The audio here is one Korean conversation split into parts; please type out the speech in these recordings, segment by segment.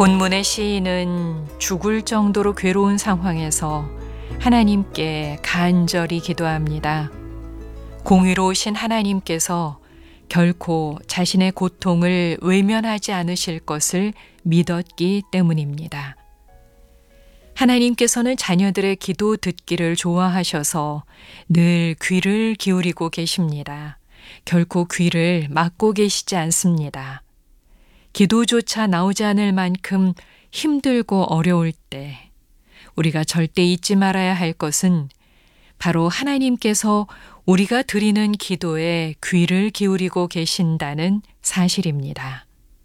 본문의 시인은 죽을 정도로 괴로운 상황에서 하나님께 간절히 기도합니다. 공의로우신 하나님께서 결코 자신의 고통을 외면하지 않으실 것을 믿었기 때문입니다. 하나님께서는 자녀들의 기도 듣기를 좋아하셔서 늘 귀를 기울이고 계십니다. 결코 귀를 막고 계시지 않습니다. 기도조차 나오지 않을 만큼 힘들고 어려울 때 우리가 절대 잊지 말아야 할 것은 바로 하나님께서 우리가 드리는 기도에 귀를 기울이고 계신다는 사실입니다.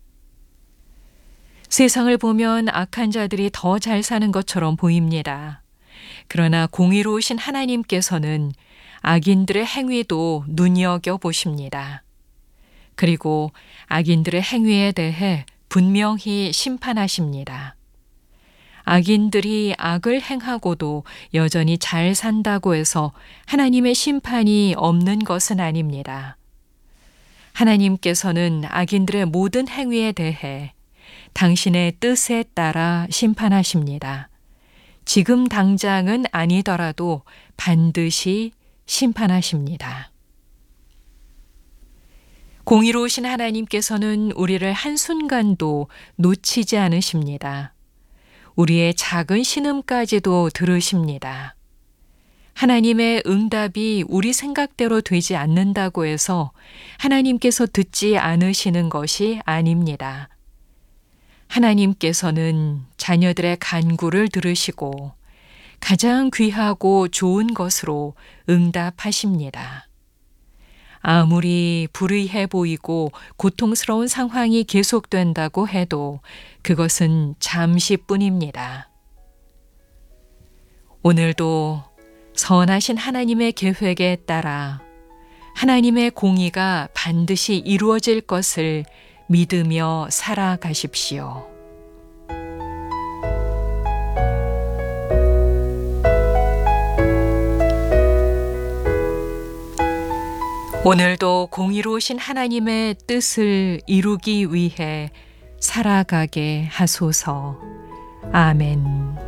세상을 보면 악한 자들이 더 잘 사는 것처럼 보입니다. 그러나 공의로우신 하나님께서는 악인들의 행위도 눈여겨보십니다. 그리고 악인들의 행위에 대해 분명히 심판하십니다. 악인들이 악을 행하고도 여전히 잘 산다고 해서 하나님의 심판이 없는 것은 아닙니다. 하나님께서는 악인들의 모든 행위에 대해 당신의 뜻에 따라 심판하십니다. 지금 당장은 아니더라도 반드시 심판하십니다. 공의로우신 하나님께서는 우리를 한순간도 놓치지 않으십니다. 우리의 작은 신음까지도 들으십니다. 하나님의 응답이 우리 생각대로 되지 않는다고 해서 하나님께서 듣지 않으시는 것이 아닙니다. 하나님께서는 자녀들의 간구를 들으시고 가장 귀하고 좋은 것으로 응답하십니다. 아무리 불의해 보이고 고통스러운 상황이 계속된다고 해도 그것은 잠시뿐입니다. 오늘도 선하신 하나님의 계획에 따라 하나님의 공의가 반드시 이루어질 것을 믿으며 살아가십시오. 오늘도 공의로우신 하나님의 뜻을 이루기 위해 살아가게 하소서. 아멘.